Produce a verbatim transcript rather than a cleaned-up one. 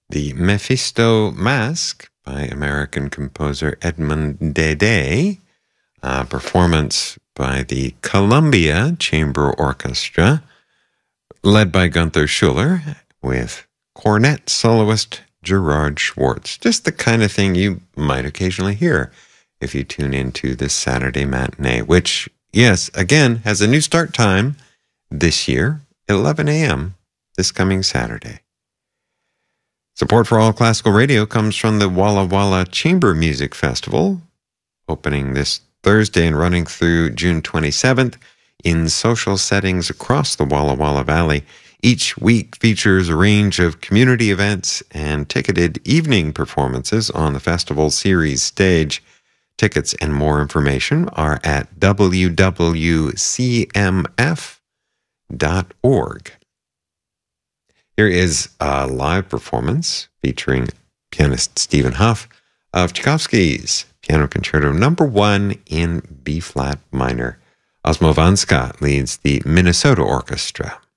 The Mephisto Masque by American composer Edmond Dede, a performance by the Columbia Chamber Orchestra, led by Gunther Schuller, with cornet soloist Gerard Schwartz. Just the kind of thing you might occasionally hear if you tune into this Saturday matinee, which, yes, again, has a new start time this year, eleven a.m. this coming Saturday. Support for All Classical Radio comes from the Walla Walla Chamber Music Festival, opening this Thursday and running through June twenty-seventh in social settings across the Walla Walla Valley. Each week features a range of community events and ticketed evening performances on the festival series stage. Tickets and more information are at w w c m f dot org. Here is a live performance featuring pianist Stephen Huff of Tchaikovsky's Piano Concerto Number One in B-flat minor. Osmo Vanska leads the Minnesota Orchestra.